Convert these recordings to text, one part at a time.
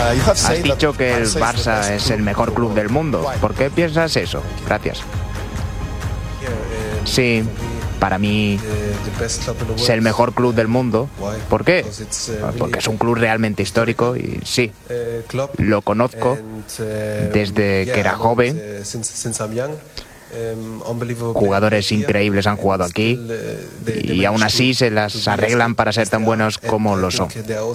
Has dicho que el Barça es el mejor club del mundo. ¿Por qué piensas eso? Gracias. Sí, para mí es el mejor club del mundo. ¿Por qué? Porque es un club realmente histórico y sí, lo conozco desde que era joven. Jugadores increíbles han jugado aquí y aún así se las arreglan para ser tan buenos como lo son.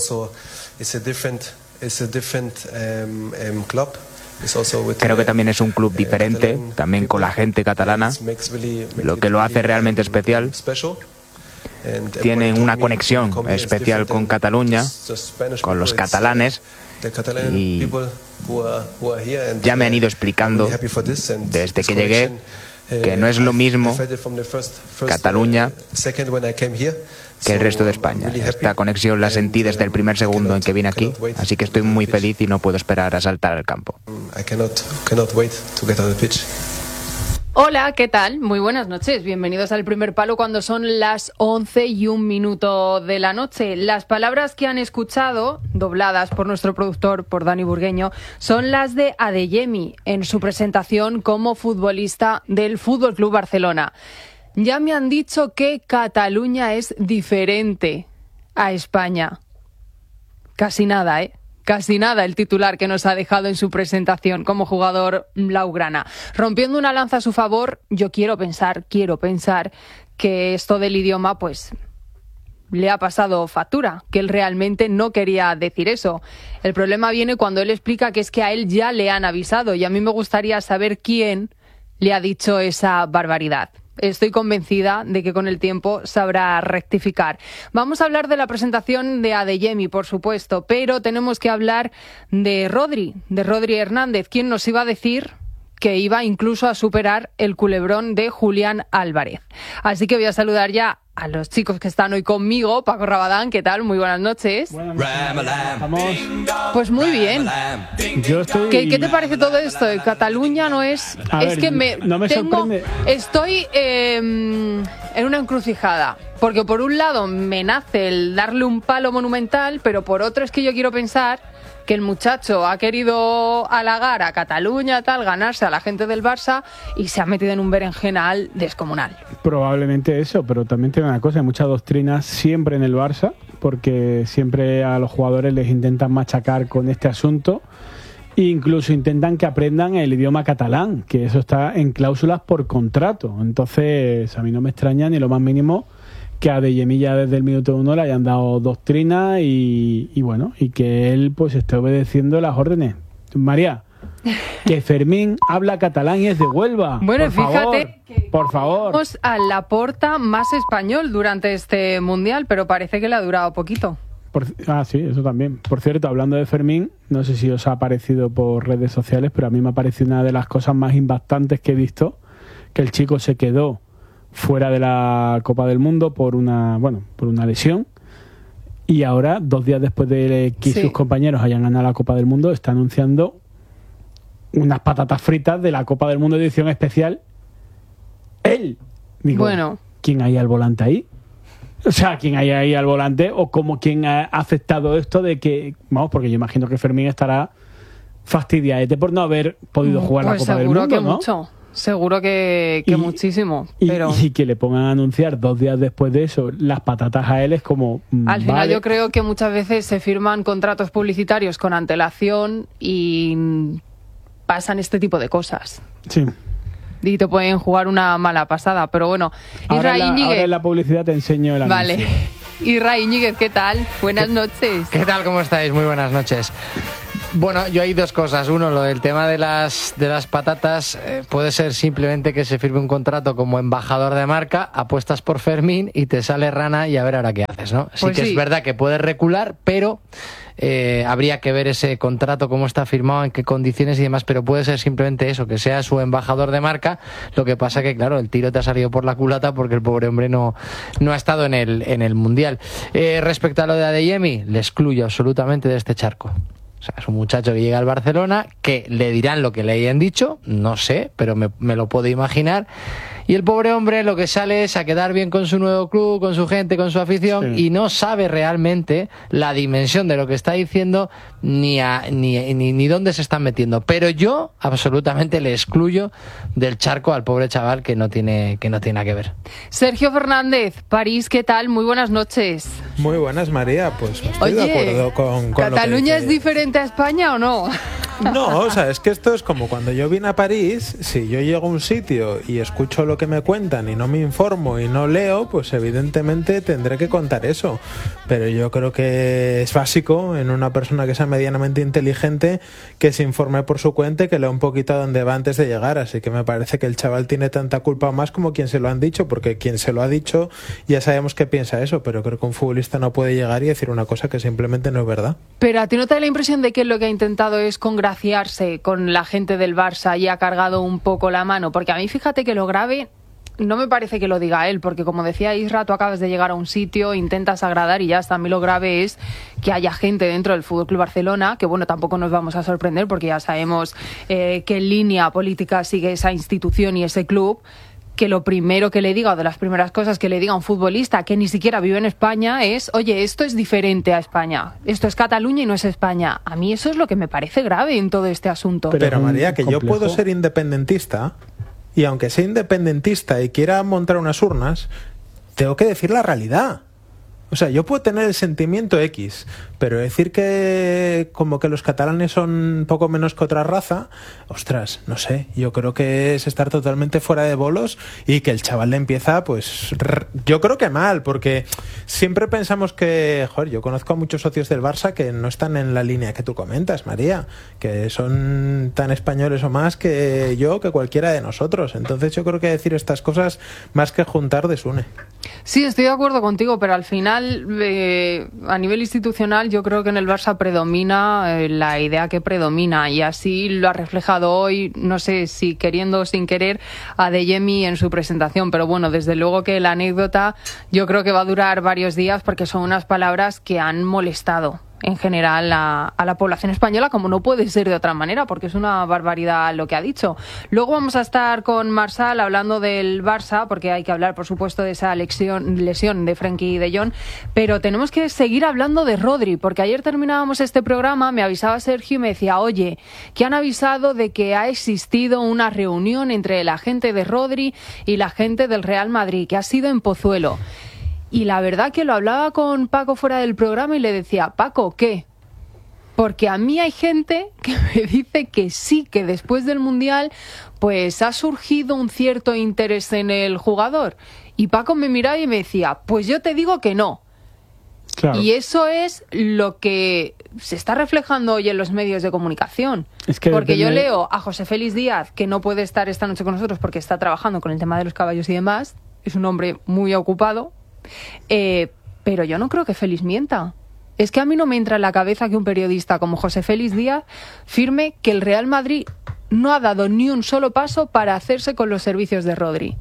Creo que también es un club diferente, también con la gente catalana, lo que lo hace realmente especial. Tienen una conexión especial con Cataluña, con los catalanes, y ya me han ido explicando desde que llegué que no es lo mismo Cataluña que el resto de España. Esta conexión la sentí desde el primer segundo en que vine aquí, así que estoy muy feliz y no puedo esperar a saltar al campo. Hola, ¿qué tal? Muy buenas noches. Bienvenidos al Primer Palo cuando son las 11:01 de la noche. Las palabras que han escuchado, dobladas por nuestro productor, por Dani Burgueño, son las de Adeyemi en su presentación como futbolista del FC Barcelona. Ya me han dicho que Cataluña es diferente a España. Casi nada, ¿eh? Casi nada el titular que nos ha dejado en su presentación como jugador blaugrana. Rompiendo una lanza a su favor, yo quiero pensar que esto del idioma pues le ha pasado factura, que él realmente no quería decir eso. El problema viene cuando él explica que es que a él ya le han avisado y a mí me gustaría saber quién le ha dicho esa barbaridad. Estoy convencida de que con el tiempo sabrá rectificar. Vamos a hablar de la presentación de Adeyemi, por supuesto, pero tenemos que hablar de Rodri Hernández, quien nos iba a decir que iba incluso a superar el culebrón de Julián Álvarez. Así que voy a saludar ya a los chicos que están hoy conmigo. Paco Rabadán, ¿qué tal? Muy buenas noches. Buenas noches. Vamos. Pues muy bien. Yo estoy... ¿Qué te parece todo esto? Cataluña no es... no me sorprende. Estoy en una encrucijada. Porque por un lado me nace el darle un palo monumental, pero por otro es que yo quiero pensar que el muchacho ha querido halagar a Cataluña, ganarse a la gente del Barça y se ha metido en un berenjenal descomunal. Probablemente eso, pero también tiene una cosa, hay mucha doctrina siempre en el Barça, porque siempre a los jugadores les intentan machacar con este asunto e incluso intentan que aprendan el idioma catalán, que eso está en cláusulas por contrato. Entonces, a mí no me extraña ni lo más mínimo que a Adeyemi ya desde el minuto 1 le hayan dado doctrina y bueno, y que él pues esté obedeciendo las órdenes. María, que Fermín habla catalán y es de Huelva. Bueno, fíjate que por favor. Tenemos a Laporta más español durante este Mundial, pero parece que le ha durado poquito. Sí, eso también. Por cierto, hablando de Fermín, no sé si os ha aparecido por redes sociales, pero a mí me ha parecido una de las cosas más impactantes que he visto, que el chico se quedó fuera de la Copa del Mundo por una lesión, y ahora, 2 días después de que sus compañeros hayan ganado la Copa del Mundo, está anunciando unas patatas fritas de la Copa del Mundo edición especial. Él. Digo, bueno, ¿quién hay al volante ahí? O sea, ¿quién hay ahí al volante? O como quién ha aceptado esto de que... Vamos, porque yo imagino que Fermín estará fastidiado por no haber podido jugar la Copa del Mundo, que ¿no? Mucho. Seguro que muchísimo. Y que le pongan a anunciar 2 días después de eso las patatas a él es como... Al final yo creo que muchas veces se firman contratos publicitarios con antelación y pasan este tipo de cosas. Sí. Y te pueden jugar una mala pasada, pero bueno. Ahora en la publicidad te enseño el anuncio. Vale. Isra Íñiguez, ¿qué tal? Buenas noches. ¿Qué tal? ¿Cómo estáis? Muy buenas noches. Bueno, yo hay 2 cosas. Uno, lo del tema de las patatas. Puede ser simplemente que se firme un contrato como embajador de marca, apuestas por Fermín y te sale rana y a ver ahora qué haces, ¿no? Pues sí que es verdad que puedes recular, pero habría que ver ese contrato, cómo está firmado, en qué condiciones y demás, pero puede ser simplemente eso, que sea su embajador de marca. Lo que pasa que, claro, el tiro te ha salido por la culata porque el pobre hombre no ha estado en el Mundial. Respecto a lo de Adeyemi, le excluyo absolutamente de este charco. O sea, es un muchacho que llega al Barcelona, que le dirán lo que le hayan dicho, no sé, pero me lo puedo imaginar. Y el pobre hombre lo que sale es a quedar bien con su nuevo club, con su gente, con su afición, y no sabe realmente la dimensión de lo que está diciendo ni dónde se están metiendo. Pero yo absolutamente le excluyo del charco al pobre chaval que no tiene nada que ver. Sergio Fernández, París, ¿qué tal? Muy buenas noches. Muy buenas, María. Pues estoy de acuerdo con ¿Cataluña lo que es diferente a España o no? No, o sea, es que esto es como cuando yo vine a París. Si yo llego a un sitio y escucho lo que me cuentan y no me informo y no leo, pues evidentemente tendré que contar eso. Pero yo creo que es básico en una persona que sea medianamente inteligente que se informe por su cuenta y que lea un poquito a dónde va antes de llegar. Así que me parece que el chaval tiene tanta culpa o más como quien se lo han dicho, porque quien se lo ha dicho ya sabemos que piensa eso, pero creo que un futbolista no puede llegar y decir una cosa que simplemente no es verdad. Pero ¿a ti no te da la impresión de que lo que ha intentado es congraciarse con la gente del Barça y ha cargado un poco la mano? Porque a mí, fíjate que lo grave no me parece que lo diga él, porque como decía Isra, tú acabas de llegar a un sitio, intentas agradar y ya está. A mí lo grave es que haya gente dentro del FC Barcelona, que bueno, tampoco nos vamos a sorprender porque ya sabemos qué línea política sigue esa institución y ese club, que lo primero que le diga, o de las primeras cosas que le diga a un futbolista que ni siquiera vive en España es: oye, esto es diferente a España, esto es Cataluña y no es España. A mí eso es lo que me parece grave en todo este asunto. Pero María, que yo puedo ser independentista, y aunque sea independentista y quiera montar unas urnas, tengo que decir la realidad. O sea, yo puedo tener el sentimiento X, pero decir que como que los catalanes son poco menos que otra raza, ostras, no sé, yo creo que es estar totalmente fuera de bolos, y que el chaval le empieza, pues yo creo que mal, porque siempre pensamos que, joder, yo conozco a muchos socios del Barça que no están en la línea que tú comentas, María, que son tan españoles o más que yo, que cualquiera de nosotros. Entonces yo creo que decir estas cosas, más que juntar, desune. Sí, estoy de acuerdo contigo, pero al final, a nivel institucional, yo creo que en el Barça predomina la idea que predomina, y así lo ha reflejado hoy, no sé si queriendo o sin querer, Adeyemi en su presentación. Pero bueno, desde luego que la anécdota yo creo que va a durar varios días, porque son unas palabras que han molestado en general a la población española, como no puede ser de otra manera, porque es una barbaridad lo que ha dicho. Luego vamos a estar con Marsal hablando del Barça, porque hay que hablar, por supuesto, de esa lesión de Frenkie de Jong, pero tenemos que seguir hablando de Rodri, porque ayer terminábamos este programa, me avisaba Sergio y me decía: oye, que han avisado de que ha existido una reunión entre la gente de Rodri y la gente del Real Madrid, que ha sido en Pozuelo. Y la verdad que lo hablaba con Paco fuera del programa y le decía: Paco, ¿qué? Porque a mí hay gente que me dice que sí, que después del Mundial pues ha surgido un cierto interés en el jugador. Y Paco me miraba y me decía: pues yo te digo que no. Claro. Y eso es lo que se está reflejando hoy en los medios de comunicación. Es que porque yo leo a José Félix Díaz, que no puede estar esta noche con nosotros porque está trabajando con el tema de los caballos y demás. Es un hombre muy ocupado. Pero yo no creo que Félix mienta. Es que a mí no me entra en la cabeza que un periodista como José Félix Díaz firme que el Real Madrid no ha dado ni un solo paso para hacerse con los servicios de Rodri.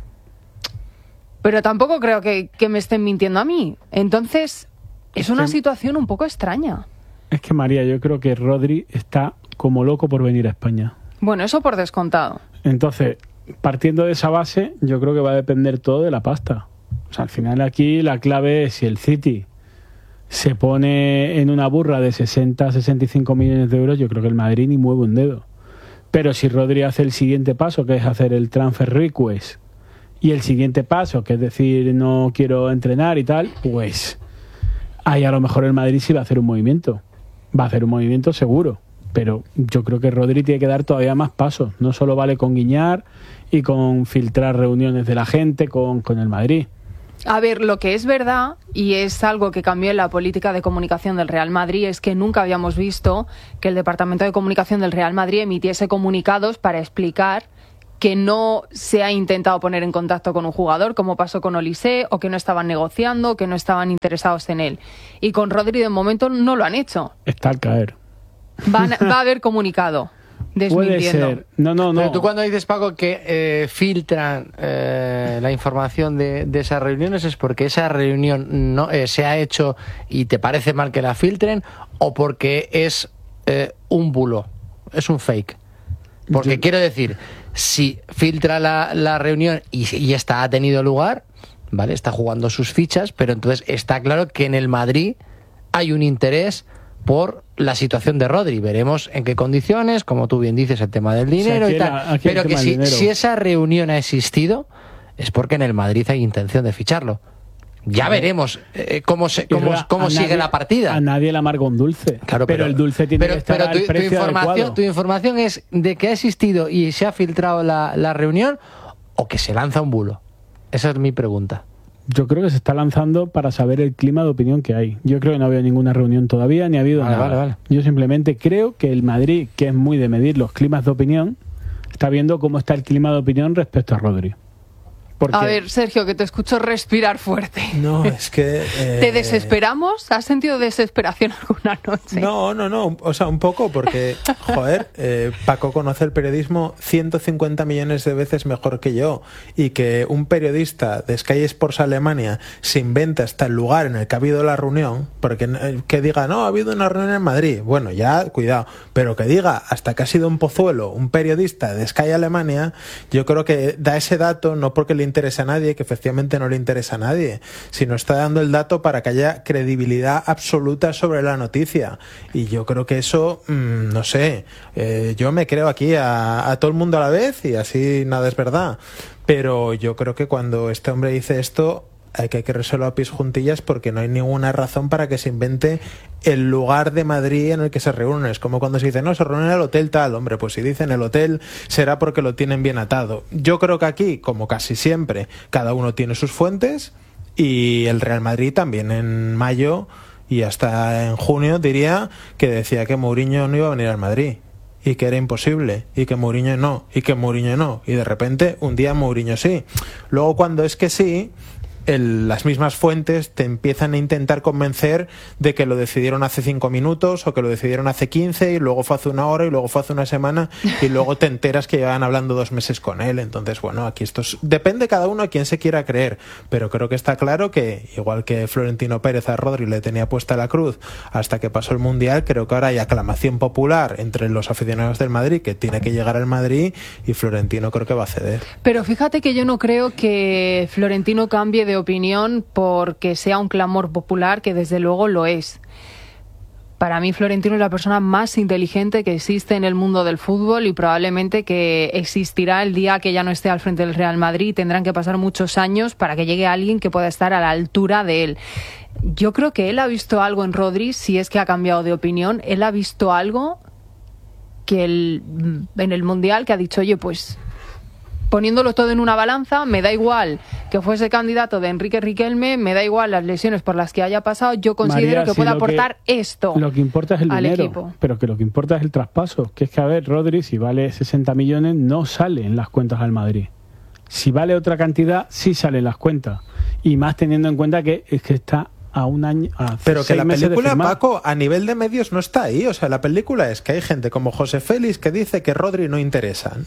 Pero tampoco creo que me estén mintiendo a mí. Entonces, es una situación un poco extraña. Es que, María, yo creo que Rodri está como loco por venir a España. Bueno, eso por descontado. Entonces, partiendo de esa base, yo creo que va a depender todo de la pasta. O sea, al final aquí la clave es si el City se pone en una burra de 60-65 millones de euros, yo creo que el Madrid ni mueve un dedo. Pero si Rodri hace el siguiente paso, que es hacer el transfer request, y el siguiente paso, que es decir, no quiero entrenar y tal, pues ahí a lo mejor el Madrid sí va a hacer un movimiento. Va a hacer un movimiento seguro. Pero yo creo que Rodri tiene que dar todavía más pasos. No solo vale con guiñar y con filtrar reuniones de la gente con el Madrid. A ver, lo que es verdad, y es algo que cambió en la política de comunicación del Real Madrid, es que nunca habíamos visto que el Departamento de Comunicación del Real Madrid emitiese comunicados para explicar que no se ha intentado poner en contacto con un jugador, como pasó con Olise, o que no estaban negociando, o que no estaban interesados en él. Y con Rodri, de momento, no lo han hecho. Está al caer. Va a haber comunicado. Puede ser. No. Pero tú, cuando dices, Paco, que filtran la información de esas reuniones, ¿es porque esa reunión no se ha hecho y te parece mal que la filtren, o porque es un bulo, es un fake? Porque quiero decir, si filtra la reunión y esta ha tenido lugar, ¿vale? Está jugando sus fichas, pero entonces está claro que en el Madrid hay un interés por la situación de Rodri. Veremos en qué condiciones, como tú bien dices, el tema del dinero y tal. Pero que si esa reunión ha existido, es porque en el Madrid hay intención de ficharlo. Ya veremos cómo sigue la partida. A nadie le amarga un dulce. Claro, pero el dulce tiene que estar al precio adecuado. ¿Tu información es de que ha existido y se ha filtrado la reunión o que se lanza un bulo? Esa es mi pregunta. Yo creo que se está lanzando para saber el clima de opinión que hay. Yo creo que no ha habido ninguna reunión todavía, ni ha habido nada. Vale. Yo simplemente creo que el Madrid, que es muy de medir los climas de opinión, está viendo cómo está el clima de opinión respecto a Rodri. A ver, Sergio, que te escucho respirar fuerte. No, es que... ¿Te desesperamos? ¿Has sentido desesperación alguna noche? No. O sea, un poco, porque, joder, Paco conoce el periodismo 150 millones de veces mejor que yo. Y que un periodista de Sky Sports Alemania se inventa hasta el lugar en el que ha habido la reunión, porque que diga, no, ha habido una reunión en Madrid. Bueno, ya, cuidado. Pero que diga, hasta que ha sido un Pozuelo, un periodista de Sky Alemania, yo creo que da ese dato, no porque le interesa a nadie, que efectivamente no le interesa a nadie, sino está dando el dato para que haya credibilidad absoluta sobre la noticia. Y yo creo que eso, no sé, yo me creo aquí a todo el mundo a la vez y así nada es verdad. Pero yo creo que cuando este hombre dice esto, hay que resolver a pies juntillas, porque no hay ninguna razón para que se invente el lugar de Madrid en el que se reúnen. Es como cuando se dice, no, se reúnen en el hotel tal. Hombre, pues si dicen el hotel será porque lo tienen bien atado. Yo creo que aquí, como casi siempre, cada uno tiene sus fuentes, y el Real Madrid también en mayo y hasta en junio diría que decía que Mourinho no iba a venir al Madrid y que era imposible, y que Mourinho no, y que Mourinho no, y de repente un día Mourinho sí. Luego cuando es que sí, las mismas fuentes te empiezan a intentar convencer de que lo decidieron hace 5 minutos o que lo decidieron hace 15 y luego fue hace 1 hora y luego fue hace 1 semana y luego te enteras que llevan hablando 2 meses con él. Entonces, bueno, aquí depende cada uno a quien se quiera creer, pero creo que está claro que, igual que Florentino Pérez a Rodri le tenía puesta la cruz hasta que pasó el Mundial, creo que ahora hay aclamación popular entre los aficionados del Madrid que tiene que llegar al Madrid, y Florentino creo que va a ceder. Pero fíjate que yo no creo que Florentino cambie de opinión porque sea un clamor popular, que desde luego lo es. Para mí Florentino es la persona más inteligente que existe en el mundo del fútbol, y probablemente que existirá el día que ya no esté al frente del Real Madrid. Tendrán que pasar muchos años para que llegue alguien que pueda estar a la altura de él. Yo creo que él ha visto algo en Rodri, si es que ha cambiado de opinión. Él ha visto algo que en el Mundial, que ha dicho, oye, pues poniéndolo todo en una balanza, me da igual que fuese candidato de Enrique Riquelme, me da igual las lesiones por las que haya pasado, yo considero que puede aportar esto. Lo que importa es el dinero, equipo. Pero que lo que importa es el traspaso. Que es que, a ver, Rodri, si vale 60 millones, no sale en las cuentas al Madrid. Si vale otra cantidad, sí sale en las cuentas. Y más teniendo en cuenta que es que está a un año, pero que la película, Paco, a nivel de medios no está ahí. O sea, la película es que hay gente como José Félix que dice que Rodri no interesa.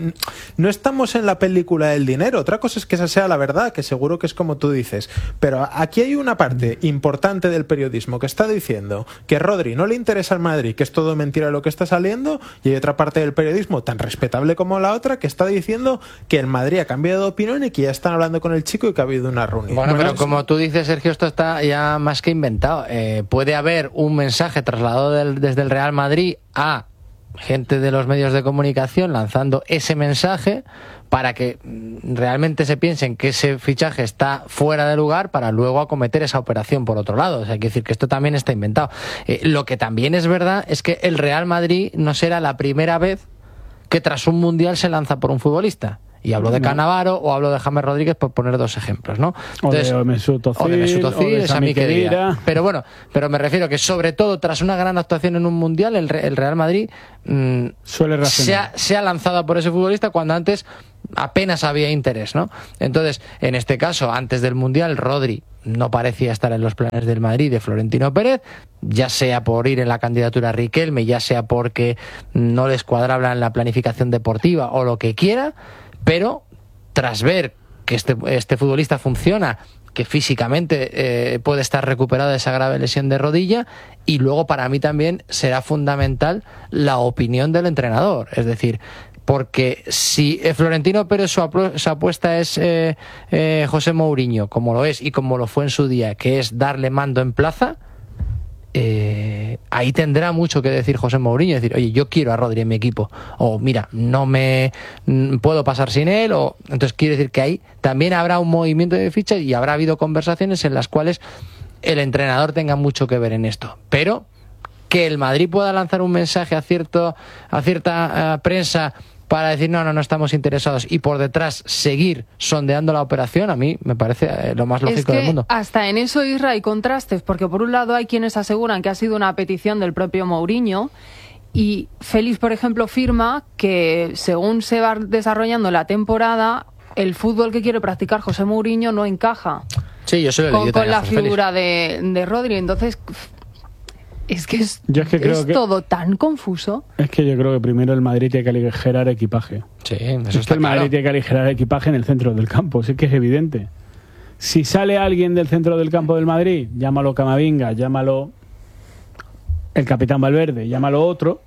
No estamos en la película del dinero. Otra cosa es que esa sea la verdad, que seguro que es como tú dices. Pero aquí hay una parte importante del periodismo que está diciendo que Rodri no le interesa al Madrid, que es todo mentira lo que está saliendo, y hay otra parte del periodismo tan respetable como la otra que está diciendo que el Madrid ha cambiado de opinión y que ya están hablando con el chico y que ha habido una reunión. Bueno, pero como tú dices, Sergio, esto está ya más que inventado. Puede haber un mensaje trasladado desde el Real Madrid a gente de los medios de comunicación lanzando ese mensaje para que realmente se piensen que ese fichaje está fuera de lugar, para luego acometer esa operación por otro lado. O sea, hay que decir que esto también está inventado. Lo que también es verdad es que el Real Madrid no será la primera vez que tras un Mundial se lanza por un futbolista. Y hablo de Cannavaro o hablo de James Rodríguez, por poner 2 ejemplos, ¿no? Entonces, o de Mesut Özil, esa mi querida. Pero bueno, me refiero que sobre todo tras una gran actuación en un Mundial, el Real Madrid suele se ha lanzado por ese futbolista cuando antes apenas había interés, ¿no? Entonces, en este caso, antes del Mundial, Rodri no parecía estar en los planes del Madrid de Florentino Pérez, ya sea por ir en la candidatura a Riquelme, ya sea porque no les cuadraba en la planificación deportiva o lo que quiera. Pero tras ver que este futbolista funciona, que físicamente puede estar recuperado de esa grave lesión de rodilla, y luego para mí también será fundamental la opinión del entrenador. Es decir, porque si Florentino Pérez su apuesta es José Mourinho, como lo es y como lo fue en su día, que es darle mando en plaza, ahí tendrá mucho que decir José Mourinho, decir, oye, yo quiero a Rodri en mi equipo, o mira, no me puedo pasar sin él, o entonces quiere decir que ahí también habrá un movimiento de fichas y habrá habido conversaciones en las cuales el entrenador tenga mucho que ver en esto, pero que el Madrid pueda lanzar un mensaje a cierta prensa para decir no estamos interesados y por detrás seguir sondeando la operación, a mí me parece lo más lógico del mundo. Hasta en eso, Isra, hay contrastes, porque por un lado hay quienes aseguran que ha sido una petición del propio Mourinho y Félix, por ejemplo, afirma que según se va desarrollando la temporada, el fútbol que quiere practicar José Mourinho no encaja con la figura de Rodri, entonces... Es que es todo tan confuso. Es que yo creo que primero el Madrid tiene que aligerar equipaje. Sí, eso está claro. El Madrid tiene que aligerar equipaje en el centro del campo, sí que es evidente. Si sale alguien del centro del campo del Madrid, llámalo Camavinga, llámalo el capitán Valverde, llámalo otro.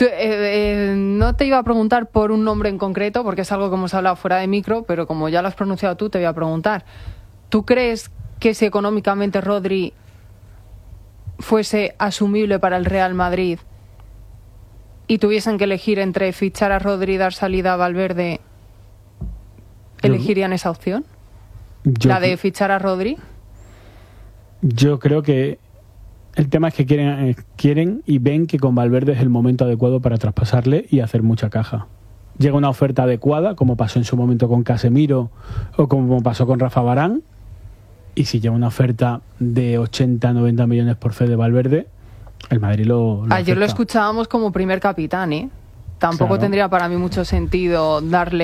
No te iba a preguntar por un nombre en concreto, porque es algo que hemos hablado fuera de micro, pero como ya lo has pronunciado tú, te voy a preguntar. ¿Tú crees que si económicamente Rodri fuese asumible para el Real Madrid y tuviesen que elegir entre fichar a Rodri y dar salida a Valverde, elegirían esa opción? ¿La de fichar a Rodri? Yo creo que el tema es que quieren y ven que con Valverde es el momento adecuado para traspasarle y hacer mucha caja. Llega una oferta adecuada, como pasó en su momento con Casemiro o como pasó con Rafa Varane. Y si llega una oferta de 80-90 millones por Fede Valverde, el Madrid lo ayer acepta. Lo escuchábamos como primer capitán, ¿eh? Tampoco tendría para mí mucho sentido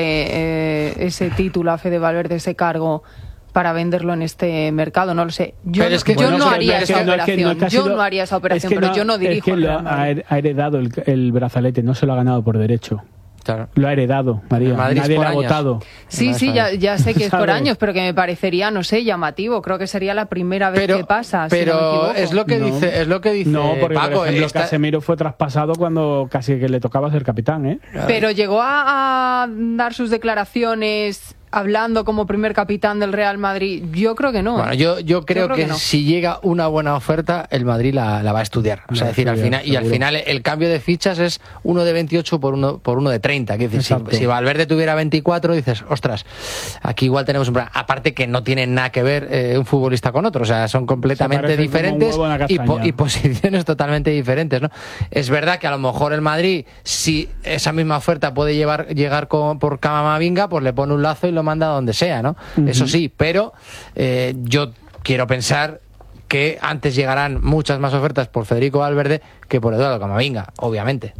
darle ese título a Fede Valverde, ese cargo, para venderlo en este mercado, no lo sé. Yo no haría esa operación. Yo no haría esa operación, pero yo no dirijo. Es que ha heredado el brazalete, no se lo ha ganado por derecho. Claro. Lo ha heredado, María. Nadie lo ha votado. Sí, ya sé que es por años, pero que me parecería, no sé, llamativo. Creo que sería la primera vez que pasa. Pero si no es lo que dice. No, porque Paco, por ejemplo, Casemiro fue traspasado cuando casi que le tocaba ser capitán, ¿eh? Pero llegó a dar sus declaraciones hablando como primer capitán del Real Madrid. Yo creo que no. Bueno, yo creo que no. Si llega una buena oferta, el Madrid la va a estudiar. O sea, decir, al final el cambio de fichas es uno de 28 por uno de 30. Que decir, si Valverde tuviera 24, dices, ostras, aquí igual tenemos un problema. Aparte que no tienen nada que ver un futbolista con otro. O sea, son completamente diferentes y posiciones totalmente diferentes, ¿no? Es verdad que a lo mejor el Madrid, si esa misma oferta puede llegar por Camavinga, pues le pone un lazo y lo manda a donde sea, ¿no? Eso sí, pero yo quiero pensar que antes llegarán muchas más ofertas por Federico Valverde que por Eduardo Camavinga, obviamente.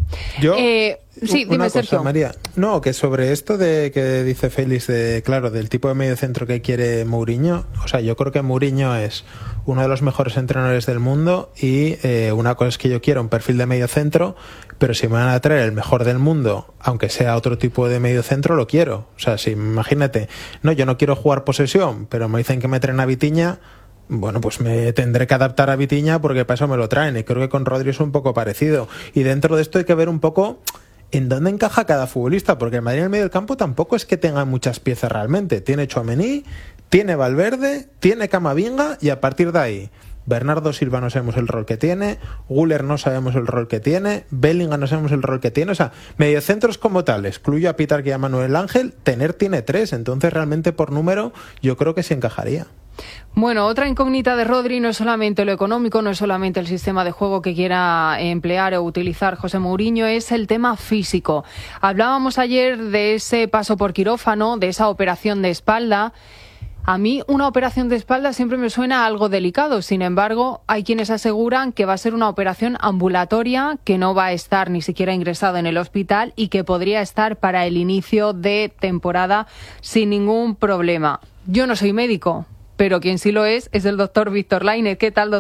Sí, dime, Sergio. María. No, que sobre esto de que dice Félix, del tipo de mediocentro que quiere Mourinho, o sea, yo creo que Mourinho es uno de los mejores entrenadores del mundo y una cosa es que yo quiero un perfil de mediocentro, pero si me van a traer el mejor del mundo, aunque sea otro tipo de mediocentro, lo quiero. O sea, si imagínate, no, yo no quiero jugar posesión, pero me dicen que me traen a Vitinha, bueno, pues me tendré que adaptar a Vitinha porque para eso me lo traen, y creo que con Rodri es un poco parecido. Y dentro de esto hay que ver un poco en dónde encaja cada futbolista, porque el Madrid en el medio del campo tampoco es que tenga muchas piezas realmente. Tiene Tchouaméni, tiene Valverde, tiene Camavinga, y a partir de ahí Bernardo Silva no sabemos el rol que tiene, Güler no sabemos el rol que tiene, Bellingham no sabemos el rol que tiene. O sea, mediocentros como tal, excluyo a Pitar y a Manuel Ángel, tiene 3, entonces realmente por número yo creo que sí encajaría. Bueno, otra incógnita de Rodri no es solamente lo económico, no es solamente el sistema de juego que quiera emplear o utilizar José Mourinho, es el tema físico. Hablábamos ayer de ese paso por quirófano, de esa operación de espalda. A mí una operación de espalda siempre me suena algo delicado, sin embargo, hay quienes aseguran que va a ser una operación ambulatoria, que no va a estar ni siquiera ingresado en el hospital y que podría estar para el inicio de temporada sin ningún problema. Yo no soy médico, pero quien sí lo es el doctor Víctor Lainez. ¿Qué tal, doctor?